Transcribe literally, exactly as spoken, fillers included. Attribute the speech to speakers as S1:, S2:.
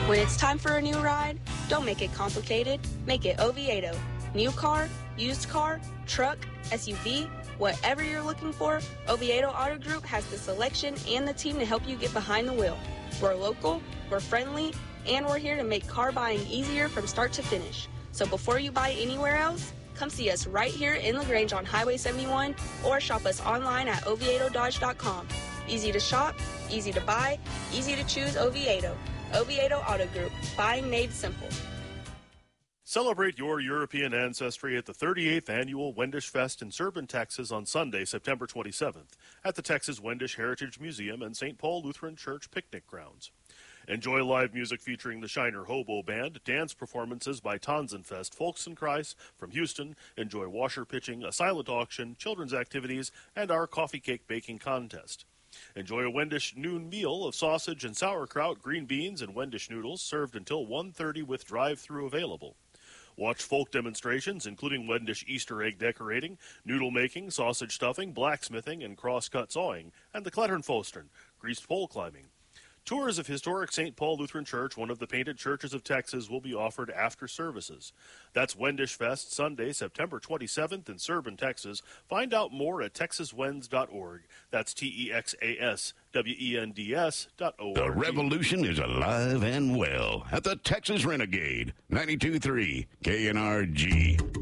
S1: When it's time for a new ride, don't make it complicated. Make it Oviedo. New car, used car, truck, S U V, whatever you're looking for, Oviedo Auto Group has the selection and the team to help you get behind the wheel. We're local, we're friendly, and we're here to make car buying easier from start to finish. So before you buy anywhere else, come see us right here in LaGrange on Highway seventy-one or shop us online at oviedo dodge dot com. Easy to shop, easy to buy, easy to choose Oviedo. Oviedo Auto Group, buying made simple.
S2: Celebrate your European ancestry at the thirty-eighth Annual Wendish Fest in Serban, Texas on Sunday, September twenty-seventh at the Texas Wendish Heritage Museum and Saint Paul Lutheran Church picnic grounds. Enjoy live music featuring the Shiner Hobo Band, dance performances by Tanzenfest, Volksenkreis from Houston, enjoy washer pitching, a silent auction, children's activities, and our coffee cake baking contest. Enjoy a Wendish noon meal of sausage and sauerkraut, green beans, and Wendish noodles served until one thirty with drive-thru available. Watch folk demonstrations, including Wendish Easter egg decorating, noodle making, sausage stuffing, blacksmithing, and cross-cut sawing, and the Kletternfostern, greased pole climbing. Tours of historic Saint Paul Lutheran Church, one of the painted churches of Texas, will be offered after services. That's Wendish Fest, Sunday, September twenty-seventh in Serban, Texas. Find out more at texas wends dot org. That's T E X A S W E N D S dot O R G.
S3: The revolution is alive and well at the Texas Renegade, ninety-two point three K N R G.